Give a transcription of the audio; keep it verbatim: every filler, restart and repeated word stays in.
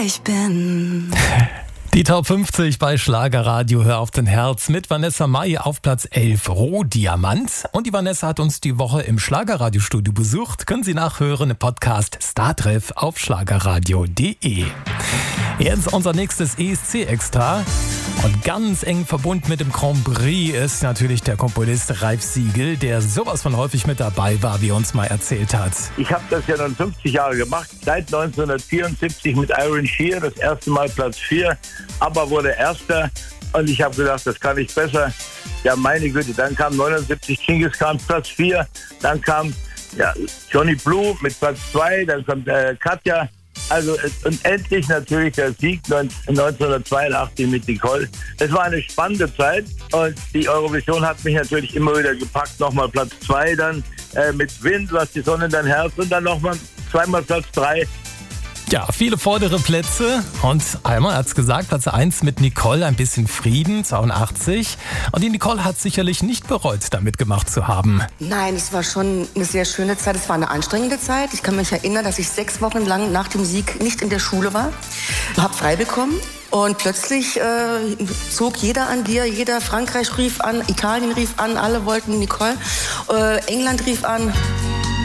ich bin. Die Top fünfzig bei Schlagerradio Hör auf dein Herz mit Vanessa Mai auf Platz elf, Rohdiamant. Und die Vanessa hat uns die Woche im Schlagerradiostudio besucht. Können Sie nachhören im Podcast Startreff auf schlagerradio punkt de. Jetzt unser nächstes E S C-Extra. Und ganz eng verbunden mit dem Grand Prix ist natürlich der Komponist Ralf Siegel, der sowas von häufig mit dabei war, wie er uns mal erzählt hat. Ich habe das ja nun fünfzig Jahre gemacht, seit neunzehnhundertvierundsiebzig mit Iron Shear, das erste Mal Platz vier, aber wurde Erster und ich habe gedacht, das kann ich besser. Ja, meine Güte, dann kam neunundsiebzig Genghis Khan Platz vier, dann kam ja, Johnny Blue mit Platz zwei, dann kommt äh, Katja. Also und endlich natürlich der Sieg neunzehnhundertzweiundachtzig mit Nicole. Es war eine spannende Zeit und die Eurovision hat mich natürlich immer wieder gepackt. Nochmal Platz zwei, dann äh, mit Wind, was die Sonne in dein Herz und dann nochmal zweimal Platz drei. Ja, viele vordere Plätze und einmal hat es gesagt, Platz eins mit Nicole, ein bisschen Frieden, zweiundachtzig. Und die Nicole hat sicherlich nicht bereut, da mitgemacht zu haben. Nein, es war schon eine sehr schöne Zeit. Es war eine anstrengende Zeit. Ich kann mich erinnern, dass ich sechs Wochen lang nach dem Sieg nicht in der Schule war. Hab frei bekommen. Und plötzlich äh, zog jeder an dir, jeder, Frankreich rief an, Italien rief an, alle wollten Nicole, äh, England rief an.